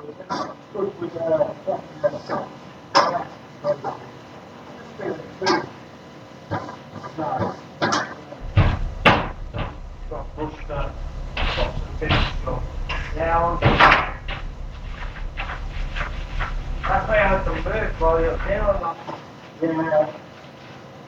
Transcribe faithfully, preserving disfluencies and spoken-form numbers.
Good with uh, nice. Got brushed up, got some big stuff. Down. That's why I had some birds while you're down. Yeah.